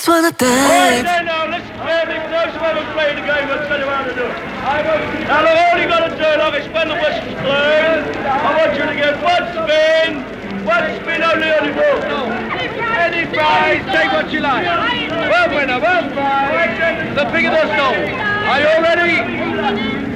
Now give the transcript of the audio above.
wanna dance. Now listen carefully, for those who haven't played the game, I'll tell you how to do it. Now look, all you got to do, like, is when the whistle's blown, I want you to get one spin only on the ball. Any prize, take what you like. One winner, one prize, the bigger the stone. Are you all ready?